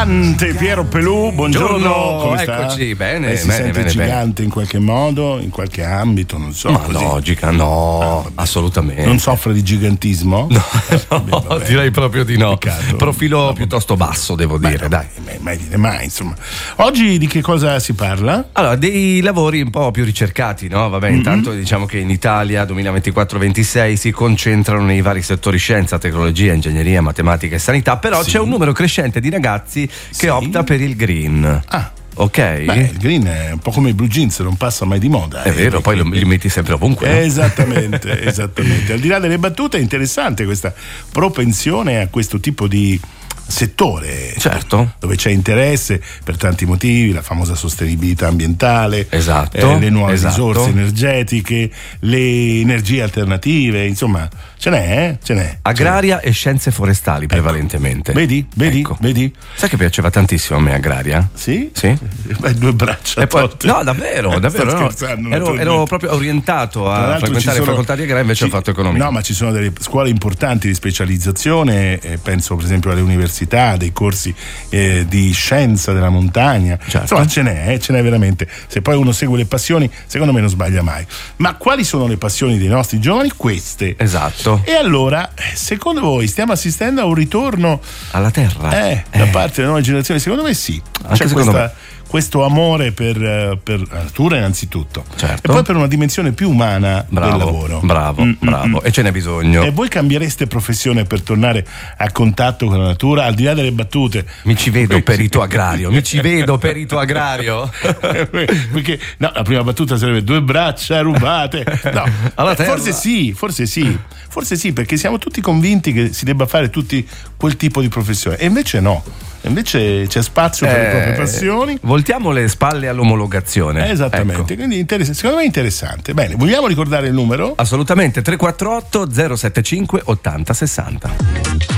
gigante Piero Pelù, buongiorno. Come sta? Eccoci, bene. Si sente gigante in qualche modo, in qualche ambito, non so. Ma no, assolutamente. Non soffre di gigantismo? No, direi proprio di no. Peccato. Profilo piuttosto basso, devo dire, dai. Mai dire mai, insomma. Oggi di che cosa si parla? Allora, dei lavori un po' più ricercati, no? Vabbè, intanto diciamo che in Italia 2024-26 si concentrano nei vari settori scienza, tecnologia, ingegneria, matematica e sanità, però c'è un numero crescente di ragazzi che opta per il green. Ok? Beh, il green è un po' come i blue jeans, non passa mai di moda. È vero, poi li metti sempre ovunque. No? Esattamente. Al di là delle battute è interessante questa propensione a questo tipo di settore, certo, dove c'è interesse per tanti motivi, la famosa sostenibilità ambientale, le nuove risorse energetiche, le energie alternative, insomma ce n'è. Agraria e scienze forestali prevalentemente. Vedi? Sai che piaceva tantissimo a me agraria? Sì? Beh, 2 braccia tolte. No, davvero no. Ero proprio orientato a frequentare facoltà di agraria, invece ho fatto economia. No, ma ci sono delle scuole importanti di specializzazione, penso per esempio alle università, dei corsi di scienza della montagna, certo. Insomma ce n'è veramente. Se poi uno segue le passioni, secondo me non sbaglia mai. Ma quali sono le passioni dei nostri giovani? Queste. Esatto. E allora, secondo voi stiamo assistendo a un ritorno alla terra? Da parte delle nuove generazioni? Secondo me sì. Anche c'è secondo me. Questo amore per la natura innanzitutto, certo. E poi per una dimensione più umana del lavoro. Bravo. E ce n'è bisogno. E voi cambiereste professione per tornare a contatto con la natura, al di là delle battute? Mi ci vedo perito agrario. Perché no, la prima battuta sarebbe 2 braccia rubate. No, alla terra. Forse sì, perché siamo tutti convinti che si debba fare tutti quel tipo di professione, e invece no. Invece c'è spazio per le proprie passioni. Voltiamo le spalle all'omologazione. Esattamente, ecco. Quindi secondo me è interessante. Bene, vogliamo ricordare il numero? Assolutamente, 348 075 80 60.